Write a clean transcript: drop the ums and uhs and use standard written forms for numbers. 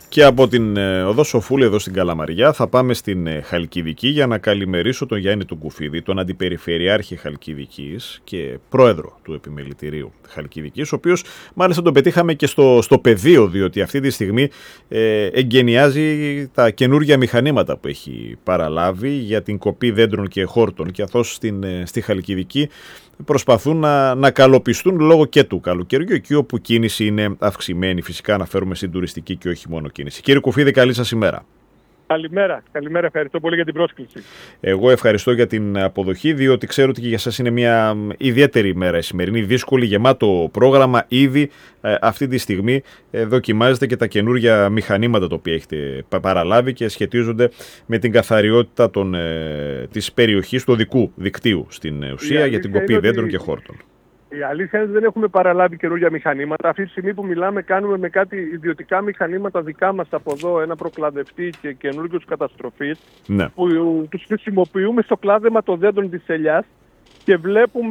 Και από την οδό Σοφούλη εδώ στην Καλαμαριά θα πάμε στην Χαλκιδική για να καλημερίσω τον Γιάννη τον Κουφίδη, τον Αντιπεριφερειάρχη Χαλκιδικής και πρόεδρο του Επιμελητηρίου Χαλκιδικής, ο οποίος μάλιστα τον πετύχαμε και στο πεδίο, διότι αυτή τη στιγμή εγκαινιάζει τα καινούργια μηχανήματα που έχει παραλάβει για την κοπή δέντρων και χόρτων, και καθώς στη Χαλκιδική προσπαθούν να καλοπιστούν λόγω και του καλοκαιριού, εκεί όπου κίνηση είναι αυξημένη. Φυσικά αναφέρουμε στην τουριστική και όχι μόνο κίνηση. Κύριε Κουφίδη, καλή σας ημέρα. Καλημέρα. Ευχαριστώ πολύ για την πρόσκληση. Εγώ ευχαριστώ για την αποδοχή, διότι ξέρω ότι και για σας είναι μια ιδιαίτερη ημέρα η σημερινή, δύσκολη, γεμάτο πρόγραμμα. Ήδη αυτή τη στιγμή δοκιμάζετε και τα καινούργια μηχανήματα τα οποία έχετε παραλάβει και σχετίζονται με την καθαριότητα της περιοχής του οδικού δικτύου στην ουσία για την κοπή δέντρων και χόρτων. Η αλήθεια είναι ότι δεν έχουμε παραλάβει καινούργια μηχανήματα. Αυτή τη στιγμή που μιλάμε, κάνουμε με κάτι ιδιωτικά μηχανήματα δικά μας από εδώ, ένα προκλαδευτή και καινούργιους καταστροφής, ναι, που τους χρησιμοποιούμε στο κλάδεμα των δέντρων της ελιάς και βλέπουμε